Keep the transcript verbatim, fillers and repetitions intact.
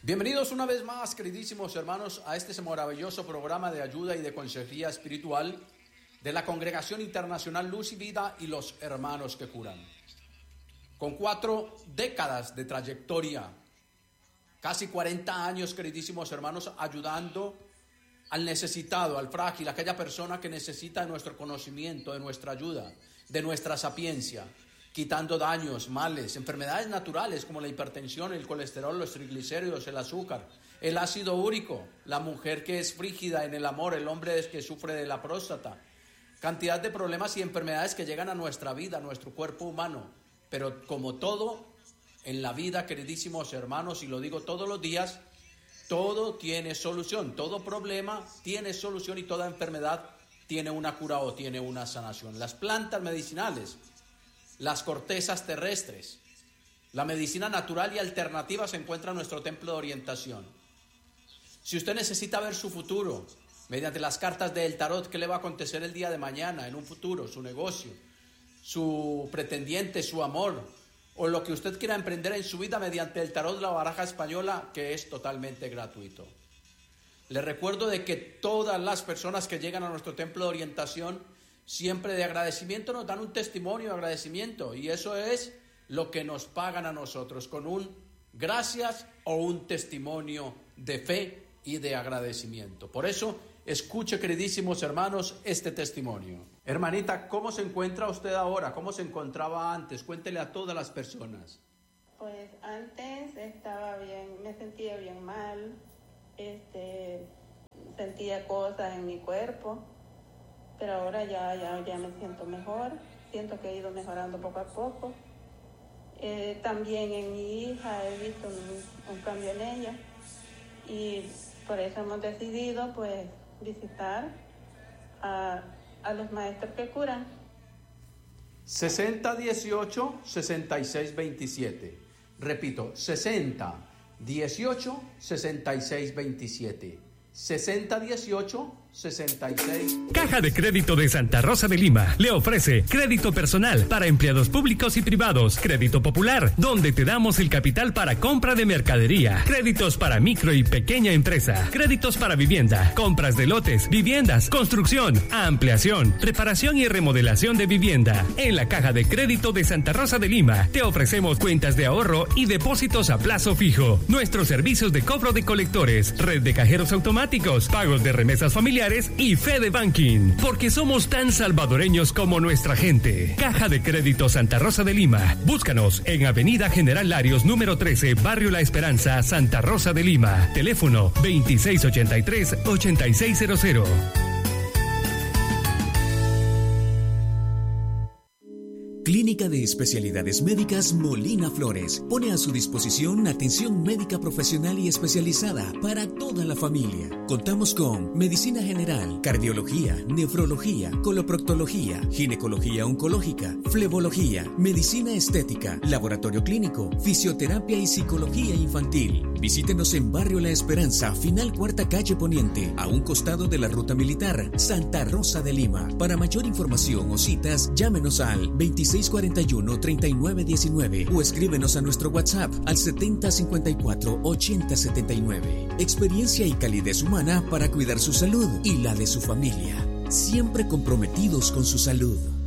Bienvenidos una vez más, queridísimos hermanos, a este maravilloso programa de ayuda y de consejería espiritual de la Congregación Internacional Luz y Vida y los Hermanos que Curan. Con cuatro décadas de trayectoria, casi cuarenta años, queridísimos hermanos, ayudando al necesitado, al frágil, a aquella persona que necesita de nuestro conocimiento, de nuestra ayuda, de nuestra sapiencia, quitando daños, males, enfermedades naturales como la hipertensión, el colesterol, los triglicéridos, el azúcar, el ácido úrico, la mujer que es frígida en el amor, el hombre que sufre de la próstata, cantidad de problemas y enfermedades que llegan a nuestra vida, a nuestro cuerpo humano. Pero como todo en la vida, queridísimos hermanos, y lo digo todos los días, todo tiene solución, todo problema tiene solución y toda enfermedad tiene una cura o tiene una sanación. Las plantas medicinales, las cortezas terrestres, la medicina natural y alternativa se encuentra en nuestro templo de orientación. Si usted necesita ver su futuro mediante las cartas del tarot, qué le va a acontecer el día de mañana, en un futuro, su negocio, su pretendiente, su amor, o lo que usted quiera emprender en su vida mediante el tarot de la baraja española, que es totalmente gratuito. Le recuerdo de que todas las personas que llegan a nuestro templo de orientación siempre de agradecimiento nos dan un testimonio de agradecimiento, y eso es lo que nos pagan a nosotros, con un gracias o un testimonio de fe y de agradecimiento. Por eso, escuche, queridísimos hermanos, este testimonio. Hermanita, ¿cómo se encuentra usted ahora? ¿Cómo se encontraba antes? Cuéntele a todas las personas. Pues antes estaba bien, me sentía bien mal, este, sentía cosas en mi cuerpo. Pero ahora ya, ya, ya me siento mejor, siento que he ido mejorando poco a poco. Eh, también en mi hija he visto un, un cambio en ella, y por eso hemos decidido pues visitar a, a los maestros que curan. sesenta dieciocho sesenta y seis veintisiete. Repito, sesenta dieciocho sesenta y seis veintisiete. sesenta dieciocho sesenta y seis. Caja de Crédito de Santa Rosa de Lima le ofrece crédito personal para empleados públicos y privados, crédito popular, donde te damos el capital para compra de mercadería, créditos para micro y pequeña empresa, créditos para vivienda, compras de lotes, viviendas, construcción, ampliación, reparación y remodelación de vivienda. En la Caja de Crédito de Santa Rosa de Lima te ofrecemos cuentas de ahorro y depósitos a plazo fijo, nuestros servicios de cobro de colectores, red de cajeros automáticos, pagos de remesas familiares y Fede Banking, porque somos tan salvadoreños como nuestra gente. Caja de Crédito Santa Rosa de Lima. Búscanos en Avenida General Larios número trece, Barrio La Esperanza, Santa Rosa de Lima. Teléfono veintiséis ochenta y tres, ochenta y seis cero cero. Clínica de Especialidades Médicas Molina Flores pone a su disposición atención médica profesional y especializada para toda la familia. Contamos con medicina general, cardiología, nefrología, coloproctología, ginecología oncológica, flebología, medicina estética, laboratorio clínico, fisioterapia y psicología infantil. Visítenos en Barrio La Esperanza, final Cuarta Calle Poniente, a un costado de la Ruta Militar, Santa Rosa de Lima. Para mayor información o citas, llámenos al veintiséis cuarenta y uno, treinta y nueve diecinueve o escríbenos a nuestro WhatsApp al setenta cincuenta y cuatro, ochenta setenta y nueve. Experiencia y calidez humana para cuidar su salud y la de su familia. Siempre comprometidos con su salud.